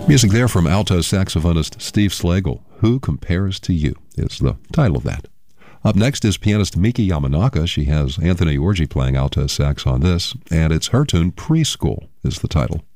Music there from alto saxophonist Steve Slagle. Who Compares to You is the title of that. Up next is pianist Miki Yamanaka. She has Anthony Orji playing alto sax on this, and it's her tune Preschool is the title.